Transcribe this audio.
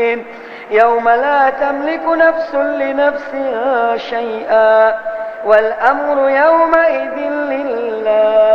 يوم لا تملك نفس لنفس شيئا والأمر يومئذ لله.